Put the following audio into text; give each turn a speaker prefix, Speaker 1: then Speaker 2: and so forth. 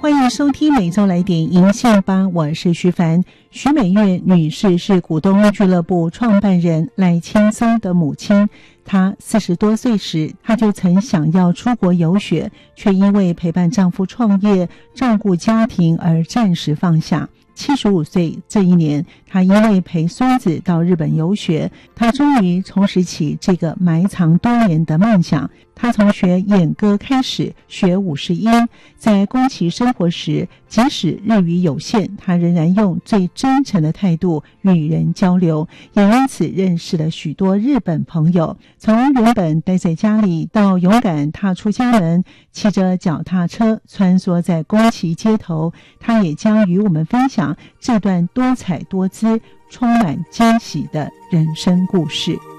Speaker 1: 欢迎收听每周来点银杏吧，我是徐凡。徐美月女士是股东俱乐部创办人赖青松的母亲。她40多岁时，她就曾想要出国游学，却因为陪伴丈夫创业、照顾家庭而暂时放下。75岁这一年，她因为陪孙子到日本游学，她终于重拾起这个埋藏多年的梦想。她从学演歌开始，学50音，在宫崎生活时，即使日语有限，她仍然用最真诚的态度与人交流，也因此认识了许多日本朋友。从原本待在家里，到勇敢踏出家门，骑着脚踏车穿梭在宫崎街头，她也将与我们分享这段多彩多姿、充满惊喜的人生故事。